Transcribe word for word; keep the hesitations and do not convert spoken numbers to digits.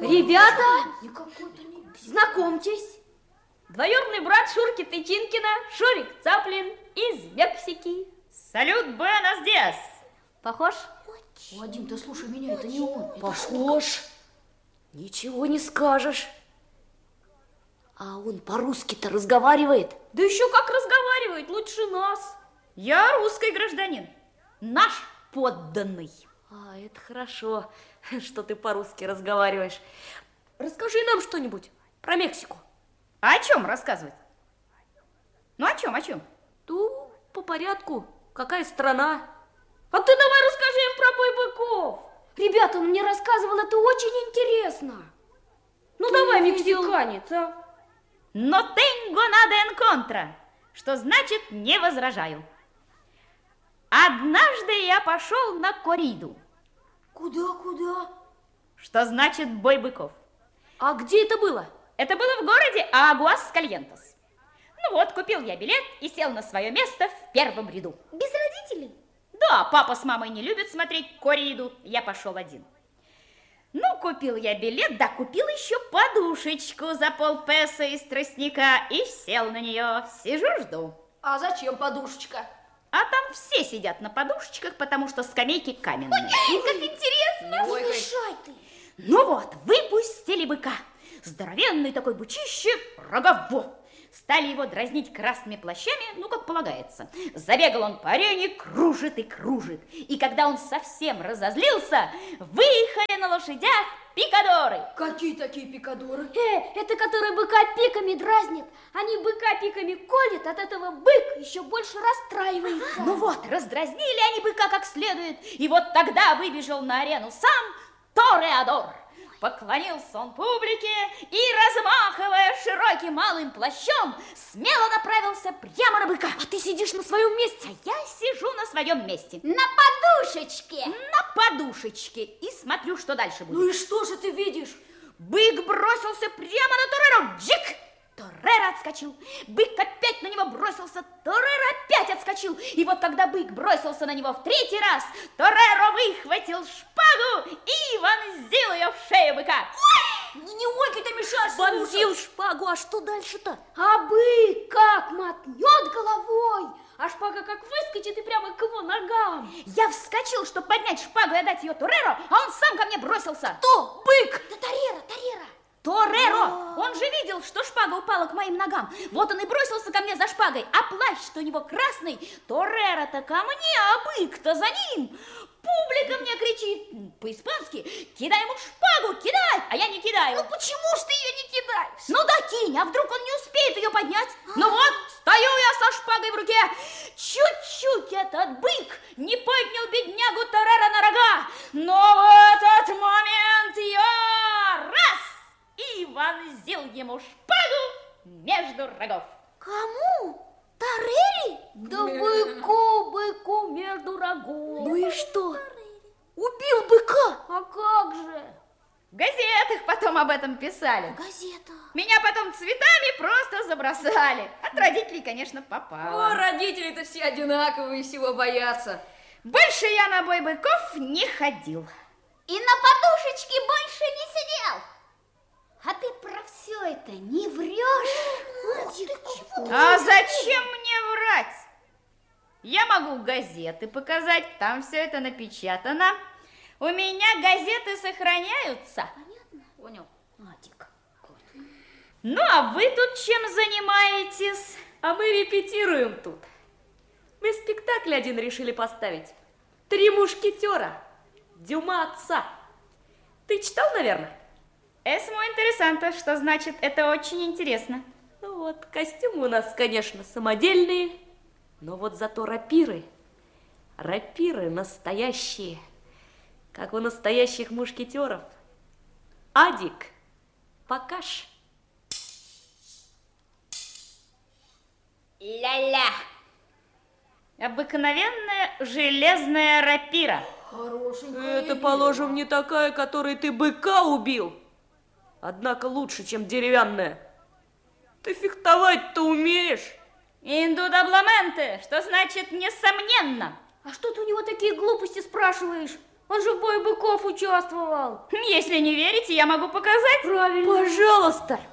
Ребята, знакомьтесь. Двоюродный брат Шурки Тычинкина, Шурик Цаплин из Мексики. Салют, буэнос диас. Похож? Вадим, ты слушай меня, это не он. Похож. Ничего не скажешь. А он по-русски-то разговаривает? Да еще как разговаривает, лучше нас. Я русский гражданин, наш подданный. А, это хорошо, что ты по-русски разговариваешь. Расскажи нам что-нибудь про Мексику. А о чем рассказывать? Ну, о чем, о чем? Ну, по порядку. Какая страна? А ты давай расскажи им про бой-быков. Ребята, он мне рассказывал, это очень интересно. Ну, ты давай, мексиканец, а? Но tengo nada en contra, что значит не возражаю. Однажды я пошел на кориду. Куда, куда? Что значит бой быков. А где это было? Это было в городе Агуаскальентес. Ну вот, купил я билет и сел на свое место в первом ряду. Без родителей? Да, папа с мамой не любят смотреть кориду, я пошел один. Ну, купил я билет, да купил еще подушечку за полпесо из тростника и сел на нее, сижу, жду. А зачем подушечка? А там все сидят на подушечках, потому что скамейки каменные. Ой, как интересно! Ой, не мешай ты! Ну вот, выпустили быка. Здоровенный такой бычище, рогово. Стали его дразнить красными плащами, ну, как полагается. Забегал он по арене, кружит и кружит. И когда он совсем разозлился, выехали на лошадях пикадоры. Какие такие пикадоры? Э, это которые быка пиками дразнят. Они быка пиками колят, от этого бык еще больше расстраивается. Ну вот, раздразнили они быка как следует. И вот тогда выбежал на арену сам Тореадор. Поклонился он публике и, размахивая широким малым плащом, смело направился прямо на быка. А ты сидишь на своем месте? А я сижу на своем месте. На подушечке. На подушечке. И смотрю, что дальше будет. Ну и что же ты видишь? Бык бросился прямо на Тореро. Джик! Тореро отскочил. Бык опять на него бросился. Тореро опять отскочил. И вот когда бык бросился на него в третий раз, Тореро выхватил шпагу и вонзил ее в шею быка. Ой! Не ойкай ты, мешаешь. Вонзил шпагу, а что дальше-то? А бык как мотнет головой, а шпага как выскочит и прямо к его ногам. Я вскочил, чтобы поднять шпагу и отдать ее Тореро, а он сам ко мне бросился. Кто? Бык! Да Тореро, Тореро. Тореро! Он же видел, что шпага упала к моим ногам. Вот он и бросился ко мне за шпагой, а плащ-то у него красный. Тореро-то ко мне, а бык-то за ним. Публика мне кричит по-испански: кидай ему шпагу, кидай! А я не кидаю. Ну почему ж ты ее не кидаешь? Ну да кинь, а вдруг он не успеет ее поднять? Ну вот, стою я со шпагой в руке. Чуть-чуть этот бык не поднял беднягу Тореро на рога. Но в этот момент я раз и вонзил ему шпагу между рогов. Кому? Торере? Да быку, быку между рогов. Ну и что? Убил быка? А как же? В газетах потом об этом писали. Газета. Меня потом цветами просто забросали. От родителей, конечно, попало. О, родители-то все одинаковые, всего боятся. Больше я на бой быков не ходил. И на подушечке больше не сидел. А ты про все это не врешь? А зачем мне врать? Я могу газеты показать, там все это напечатано. У меня газеты сохраняются. Понятно? Понял. Адик. Ну, а вы тут чем занимаетесь? А мы репетируем тут. Мы спектакль один решили поставить. «Три мушкетера» Дюма отца. Ты читал, наверное? Es muy interesante, что значит это очень интересно. Ну вот, костюмы у нас, конечно, самодельные, но вот зато рапиры, рапиры настоящие, как у настоящих мушкетеров. Адик, покаж. Ля-ля. Обыкновенная железная рапира. Хорошенькая. Это, положим, не такая, которой ты быка убил. Однако лучше, чем деревянная. Ты фехтовать-то умеешь? Индудабламенте, что значит несомненно. А что ты у него такие глупости спрашиваешь? Он же в бою быков участвовал. Если не верите, я могу показать. Правильно. Пожалуйста.